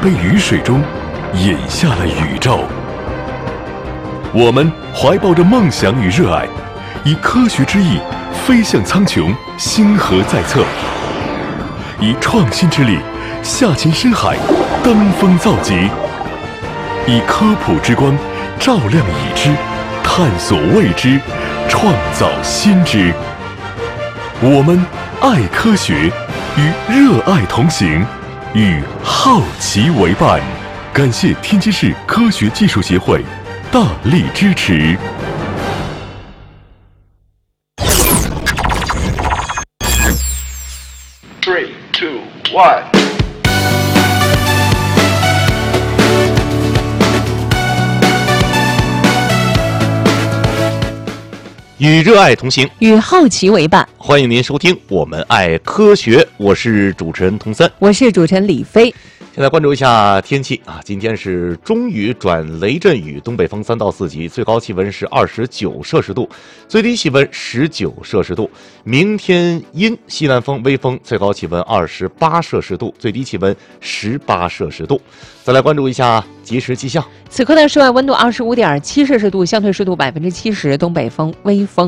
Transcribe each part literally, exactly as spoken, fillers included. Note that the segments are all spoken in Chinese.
杯雨水中饮下了宇宙。我们怀抱着梦想与热爱，以科学之翼飞向苍穹，星河在侧；以创新之力下潜深海，登峰造极；以科普之光照亮已知，探索未知，创造新知。我们爱科学，与热爱同行，与好奇为伴。感谢天津市科学技术协会大力支持。 Three, two, one。 与热爱同行， 与好奇为伴。 欢迎您收听我们爱科学，我是主持人童三， 我是主持人李飞。 现在关注一下天气啊，今天是中雨转雷阵雨，东北风三到四级，最高气温是二十九摄氏度，最低气温十九摄氏度。明天阴，西南风微风，最高气温二十八摄氏度，最低气温十八摄氏度。再来关注一下即时气象， 此刻的室外温度二十五点七摄氏度，相对湿度百分之七十，东北风微风。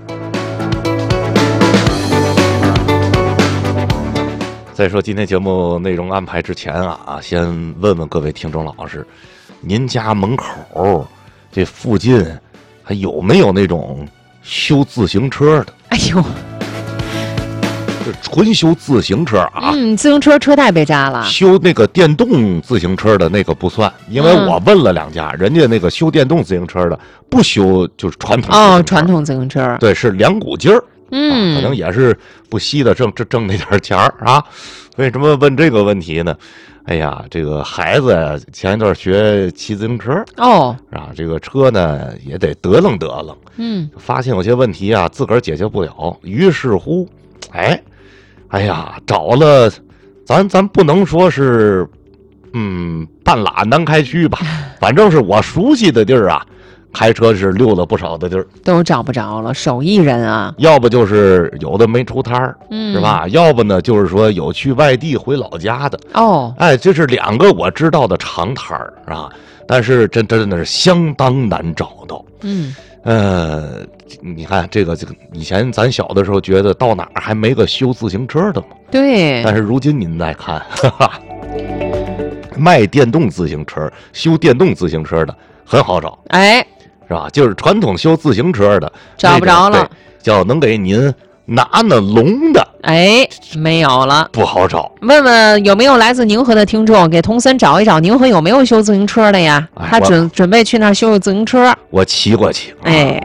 在说今天节目内容安排之前啊，先问问各位听众老师，您家门口这附近还有没有那种修自行车的？ 哎呦， 这纯修自行车啊！ 嗯，自行车车带被扎了。 修那个电动自行车的那个不算，因为我问了两家，嗯、人家那个修电动自行车的不修就是传统哦，传统自行车， 对，是两股劲儿。 嗯、 啊，可能也是不惜的挣挣挣那点钱儿啊。为什么问这个问题呢？哎呀，这个孩子前一段学骑自行车哦， 啊，这个车呢也得得楞得楞， 嗯， 发现有些问题啊自个儿解决不了，于是乎，哎，哎呀，找了，咱咱不能说是，嗯，半拉南开区吧，反正是我熟悉的地儿啊。开车是溜了不少的地儿， 都找不着了，手艺人啊， 要不就是有的没出摊儿， 嗯， 是吧？要不呢，就是说有去外地回老家的， 哦， 哎，这是两个我知道的长摊儿啊，但是真真的是相当难找到， 嗯， 呃，你看这个这个，以前咱小的时候觉得到哪儿还没个修自行车的嘛， 对， 但是如今您再看，哈哈，卖电动自行车、修电动自行车的很好找， 哎。 是吧？就是传统修自行车的找不着了， 叫能给您拿那笼的， 哎，没有了， 不好找。 问问有没有来自宁河的听众，给童森找一找，宁河有没有修自行车的呀？ 哎、 他准准备去那儿修自行车。 我骑过去。 哎，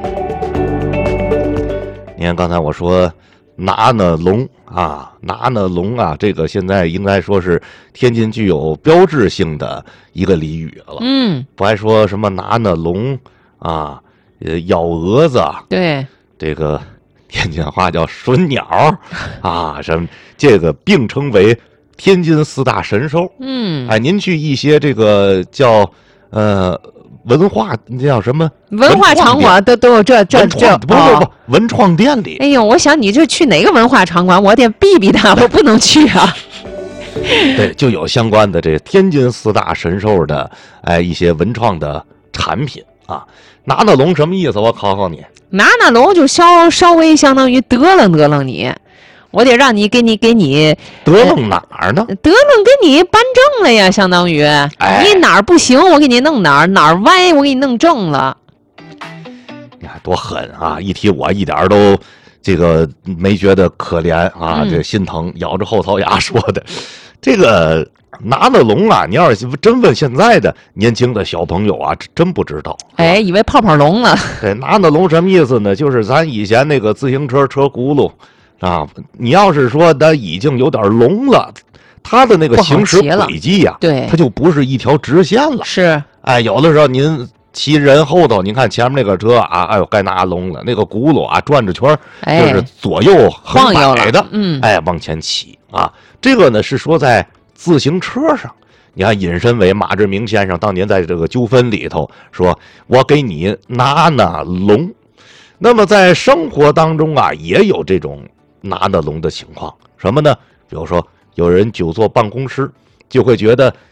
你看刚才我说拿那笼啊，拿那笼啊，这个现在应该说是天津具有标志性的一个俚语了。 嗯， 不还说什么拿那笼。啊，呃，幺蛾子， 对， 这个天津话叫顺鸟啊，什么这个并称为天津四大神兽。 嗯， 哎，您去一些这个叫呃文化，那叫什么文化场馆都都有这这这， 不不不，文创店里。 哎呦，我想你这去哪个文化场馆，我得避避他，我不能去啊。 对，就有相关的这天津四大神兽的哎一些文创的产品啊。拿那笼什么意思？我考考你。 拿那笼就稍稍微相当于得楞得楞你，我得让你给你给你得楞哪儿呢？ 得楞给你扳正了呀，相当于、哎、你哪儿不行，我给你弄哪儿，哪儿歪我给你弄正了。 你看多狠啊！一提我一点都这个没觉得可怜啊，嗯、这心疼，咬着后槽牙说的。这个拿那笼啊，你要是真问现在的年轻的小朋友啊，真不知道。 哎，以为泡泡龙了。 对，拿那笼什么意思呢？就是咱以前那个自行车车轱辘啊，你要是说它已经有点隆了，它的那个行驶轨迹呀、啊， 对， 它就不是一条直线了。 是， 哎，有的时候您骑人后头，您看前面那个车啊，哎呦该拿笼了，那个轱辘啊转着圈， 哎、 就是左右横摆的， 嗯， 哎往前骑啊。这个呢是说在自行车上，你看引申为马志明先生当年在这个纠纷里头说，我给你拿那笼。那么在生活当中啊，也有这种拿那笼的情况，什么呢？比如说有人久坐办公室，就会觉得